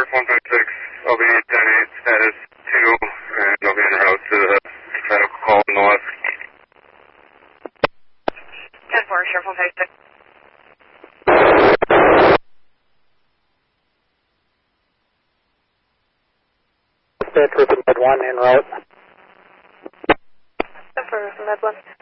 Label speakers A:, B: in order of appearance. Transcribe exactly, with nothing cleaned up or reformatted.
A: one five six, I'll be ten eight, status two, and I'll be en route to the medical call on the left.
B: ten four, Sheriff one five six.
C: Dispatch with Med one en route.
B: ten four, Med one.